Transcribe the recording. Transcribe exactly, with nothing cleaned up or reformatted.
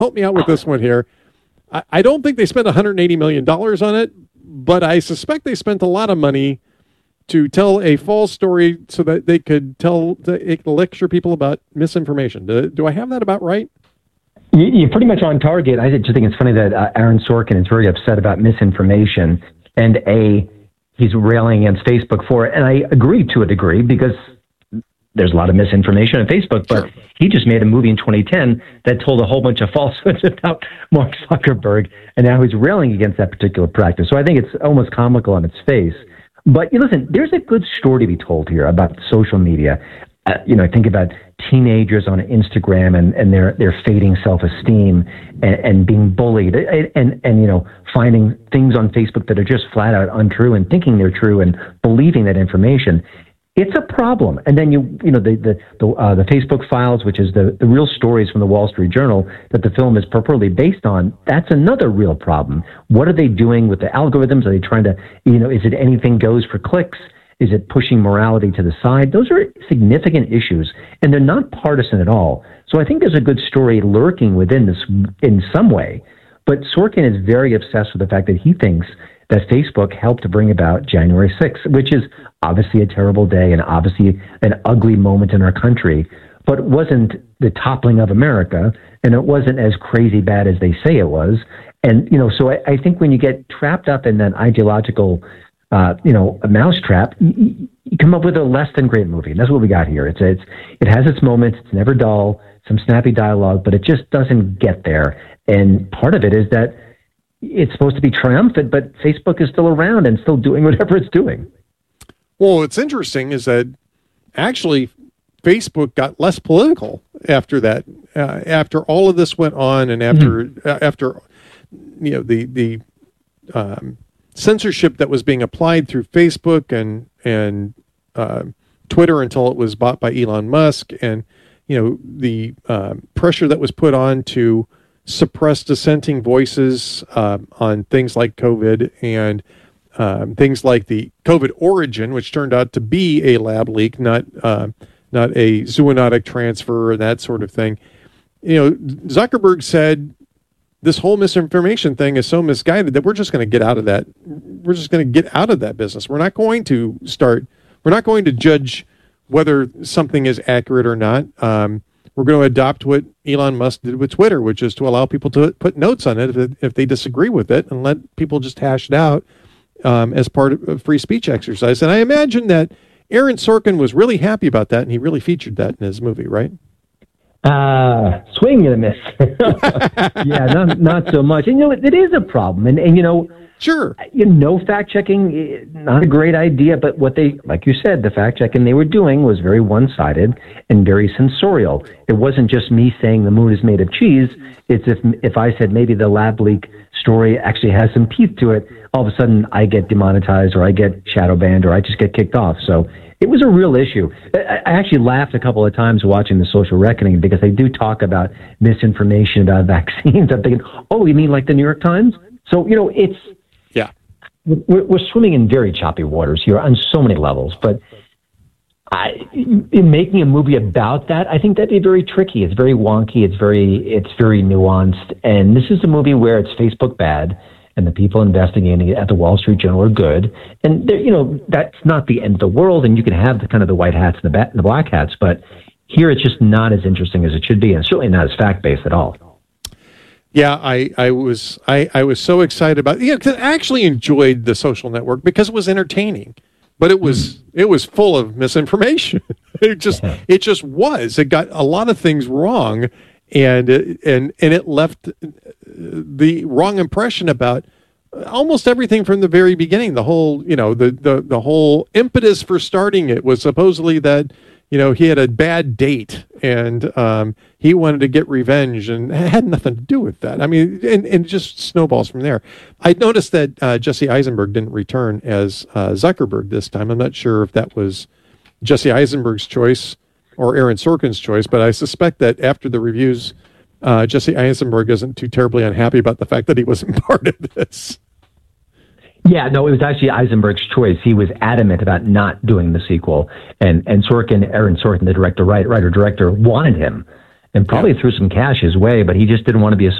help me out with this one here. I, I don't think they spent one hundred eighty million dollars on it, but I suspect they spent a lot of money to tell a false story so that they could tell, they could lecture people about misinformation. Do, do I have that about right? You're pretty much on target. I just think it's funny that uh, Aaron Sorkin is very upset about misinformation, and A, he's railing against Facebook for it. And I agree to a degree because there's a lot of misinformation on Facebook, but sure. He just made a movie in twenty ten that told a whole bunch of falsehoods about Mark Zuckerberg, and now he's railing against that particular practice. So I think it's almost comical on its face. But you listen, there's a good story to be told here about social media. Uh, you know, think about teenagers on Instagram and, and their, their fading self-esteem and, and being bullied and, and, and, you know, finding things on Facebook that are just flat out untrue and thinking they're true and believing that information. It's a problem. And then, you you know, the the the, uh, the Facebook files, which is the, the real stories from the Wall Street Journal that the film is purportedly based on, that's another real problem. What are they doing with the algorithms? Are they trying to, you know, is it anything goes for clicks? Is it pushing morality to the side? Those are significant issues, and they're not partisan at all. So I think there's a good story lurking within this in some way. But Sorkin is very obsessed with the fact that he thinks that Facebook helped to bring about January sixth, which is obviously a terrible day and obviously an ugly moment in our country, but it wasn't the toppling of America, and it wasn't as crazy bad as they say it was. And, you know, so I, I think when you get trapped up in that ideological Uh, you know, a mousetrap, you, you come up with a less than great movie. And that's what we got here. It's, it's, it has its moments. It's never dull, some snappy dialogue, but it just doesn't get there. And part of it is that it's supposed to be triumphant, but Facebook is still around and still doing whatever it's doing. Well, what's interesting is that actually Facebook got less political after that, uh, after all of this went on and after, mm-hmm. uh, after, you know, the, the, um, censorship that was being applied through Facebook and and uh, Twitter until it was bought by Elon Musk, and you know the uh, pressure that was put on to suppress dissenting voices uh, on things like COVID and um, things like the COVID origin, which turned out to be a lab leak, not uh, not a zoonotic transfer and that sort of thing. You know, Zuckerberg said, this whole misinformation thing is so misguided that we're just going to get out of that. We're just going to get out of that business. We're not going to start, we're not going to judge whether something is accurate or not. Um, we're going to adopt what Elon Musk did with Twitter, which is to allow people to put notes on it if, if they disagree with it and let people just hash it out um, as part of a free speech exercise. And I imagine that Aaron Sorkin was really happy about that, and he really featured that in his movie, right? Uh, swing and a miss. Yeah, not, not so much. And, you know, it, it is a problem. And, and, you know, sure, you know, fact checking, not a great idea, but what they, like you said, the fact checking they were doing was very one-sided and very censorial. It wasn't just me saying the moon is made of cheese. It's if, if I said maybe the lab leak story actually has some teeth to it, all of a sudden I get demonetized or I get shadow banned or I just get kicked off. So it was a real issue. I actually laughed a couple of times watching The Social Reckoning because they do talk about misinformation about vaccines. I'm thinking, oh, you mean like the New York Times? So, you know, it's, yeah, we're, we're swimming in very choppy waters here on so many levels. But I, in making a movie about that, I think that'd be very tricky. It's very wonky. It's very, it's very nuanced. And this is a movie where it's Facebook bad, and the people investigating it at the Wall Street Journal are good. And, you know, that's not the end of the world, and you can have the kind of the white hats and the, ba- the black hats, but here it's just not as interesting as it should be, and certainly not as fact-based at all. Yeah, I, I was I, I was so excited about it. Yeah, because I actually enjoyed The Social Network because it was entertaining, but it was mm. it was full of misinformation. It just yeah. it just was. It got a lot of things wrong, and it, and and it left the wrong impression about almost everything from the very beginning. The whole, you know, the, the, the whole impetus for starting it was supposedly that, you know, he had a bad date and um, he wanted to get revenge, and it had nothing to do with that. I mean, and, and it just snowballs from there. I noticed that uh, Jesse Eisenberg didn't return as uh, Zuckerberg this time. I'm not sure if that was Jesse Eisenberg's choice or Aaron Sorkin's choice, but I suspect that after the reviews, Uh, Jesse Eisenberg isn't too terribly unhappy about the fact that he wasn't part of this. Yeah, no, it was actually Eisenberg's choice. He was adamant about not doing the sequel, and and Sorkin, Aaron Sorkin, the director, writer, writer director, wanted him, and probably Yeah. threw some cash his way, but he just didn't want to be associated